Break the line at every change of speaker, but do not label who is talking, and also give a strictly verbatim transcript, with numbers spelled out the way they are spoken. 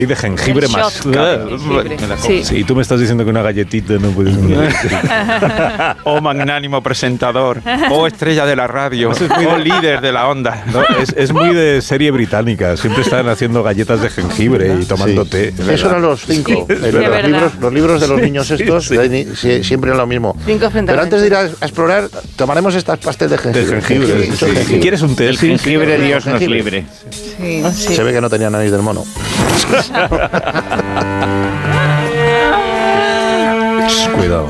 Y de jengibre
El
más.
shot de jengibre. Sí.
Sí, tú me estás diciendo que una galletita no puede ser una galletita.
Oh magnánimo presentador, oh estrella de la radio,
Eso es muy
oh
de-
líder de la onda.
No, es, es muy de serie británica. Siempre están haciendo galletas de jengibre y tomando
Sí.
té. es
Esos
verdad.
eran los cinco.
Sí,
Eh,
de
los,
verdad.
libros, los libros de los niños
Sí,
estos
sí.
de ni- sí, siempre es lo mismo.
Cinco frente a
Pero
la
antes de ir
gente.
a, a explorar, tomaremos estas pastel de jengibre.
De jengibre.
Mucho
sí.
jengibre.
¿Quieres un té?
El
Sí.
jengibre Dios nos
Jengibre.
libre.
Sí, sí.
Se ve que no tenía nariz del mono.
Cuidado.